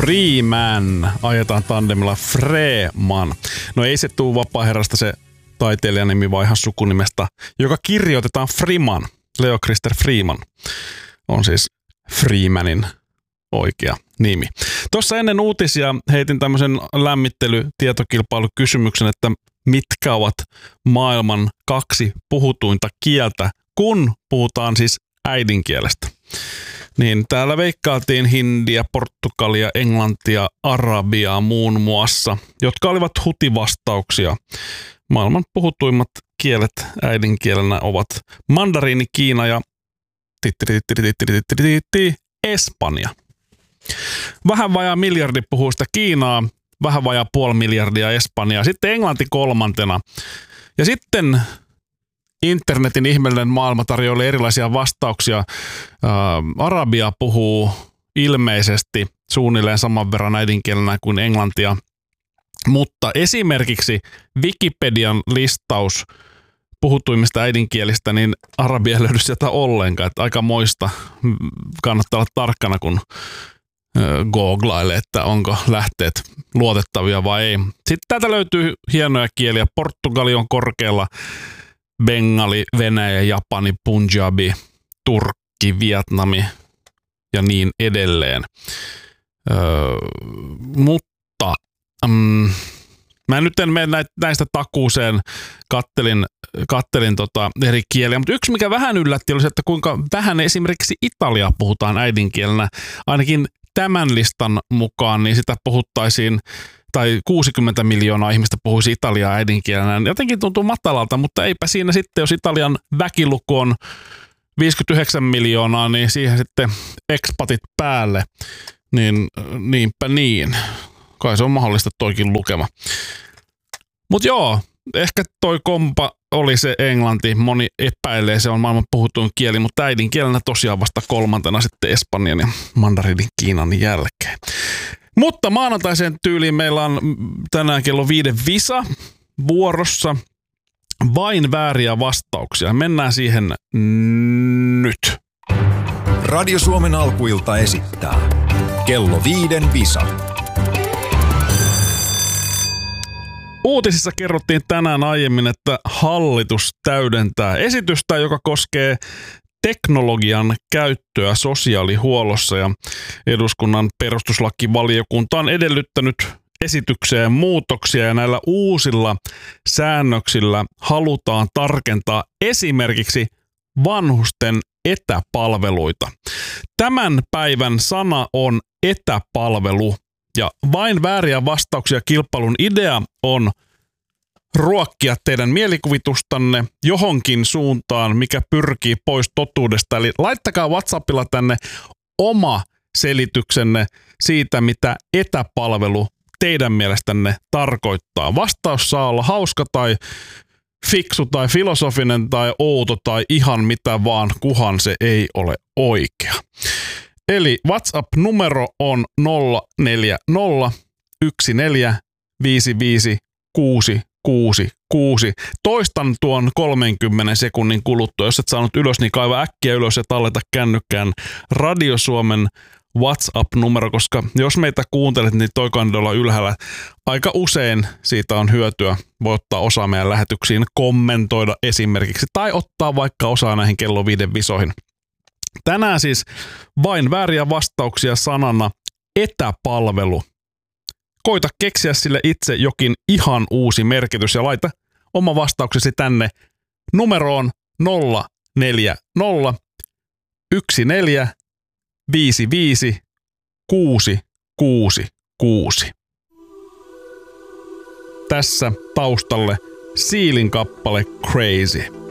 Freeman. Ajetaan tandemilla Freeman. No ei se tuu vapaaherrasta se taiteilijanimi, vaan ihan sukunimestä, joka kirjoitetaan Freeman. Leo Christer Freeman on siis Freemanin oikea nimi. Tuossa ennen uutisia heitin tämmöisen lämmittelytietokilpailukysymyksen, että mitkä ovat maailman 2 puhutuinta kieltä, kun puhutaan siis äidinkielestä. Niin täällä veikkailtiin hindiä, portugalia, englantia, arabiaa muun muassa, jotka olivat hutivastauksia. Maailman puhutuimmat kielet äidinkielenä ovat mandariini, Kiina ja Espanja. Vähän vajaa miljardi puhuu sitä Kiinaa, vähän vajaa 500 miljardia Espanjaa, sitten englanti 3. Ja sitten internetin ihmeellinen maailma tarjoilee erilaisia vastauksia. Arabia puhuu ilmeisesti suunnilleen saman verran äidinkielenä kuin englantia, mutta esimerkiksi Wikipedian listaus puhutuimmista äidinkielistä, niin arabia ei löydy sieltä ollenkaan. Että aika moista. Kannattaa olla tarkkana, kun googlailee, että onko lähteet luotettavia vai ei. Sitten täältä löytyy hienoja kieliä. Portugali on korkealla, Bengali, Venäjä, Japani, Punjabi, Turkki, Vietnami ja niin edelleen. Mutta mä nyt en mene näistä takuuseen, kattelin eri kieliä, mutta yksi mikä vähän yllätti oli se, että kuinka vähän esimerkiksi Italiaa puhutaan äidinkielenä. Ainakin tämän listan mukaan niin sitä puhuttaisiin, tai 60 miljoonaa ihmistä puhuisi italiaa äidinkielenä. Jotenkin tuntuu matalalta, mutta eipä siinä sitten, jos Italian väkiluku on 59 miljoonaa, niin siihen sitten expatit päälle, niin niinpä niin. Kai se on mahdollista toikin lukema. Mutta joo, ehkä toi kompa oli se englanti. Moni epäilee, se on maailman puhutuin kieli, mutta äidinkielenä tosiaan vasta 3. sitten Espanjan ja mandariinin Kiinan jälkeen. Mutta maanantaiseen tyyliin meillä on tänään kello 5 visa vuorossa. Vain vääriä vastauksia. Mennään siihen nyt. Radio Suomen alkuilta esittää kello 5 visa. Uutisissa kerrottiin tänään aiemmin, että hallitus täydentää esitystä, joka koskee teknologian käyttöä sosiaalihuollossa, ja eduskunnan perustuslakivaliokunta on edellyttänyt esitykseen muutoksia, ja näillä uusilla säännöksillä halutaan tarkentaa esimerkiksi vanhusten etäpalveluita. Tämän päivän sana on etäpalvelu. Ja vain vääriä vastauksia kilpailun idea on ruokkia teidän mielikuvitustanne johonkin suuntaan, mikä pyrkii pois totuudesta. Eli laittakaa WhatsAppilla tänne oma selityksenne siitä, mitä etäpalvelu teidän mielestänne tarkoittaa. Vastaus saa olla hauska tai fiksu tai filosofinen tai outo tai ihan mitä vaan, kuhan se ei ole oikea. Eli WhatsApp-numero on 0401455666. Toistan tuon 30 sekunnin kuluttua. Jos et saanut ylös, niin kaiva äkkiä ylös ja talleta kännykkään Radio Suomen WhatsApp-numero, koska jos meitä kuuntelet, niin toi kannattaa olla ylhäällä. Aika usein siitä on hyötyä. Voi ottaa osaa meidän lähetyksiin, kommentoida esimerkiksi tai ottaa vaikka osaa näihin kello 5 visoihin. Tänään siis vain vääriä vastauksia sanana etäpalvelu. Koita keksiä sille itse jokin ihan uusi merkitys ja laita oma vastauksesi tänne numeroon 040 14 55 666. Tässä taustalle Sealin kappale Crazy.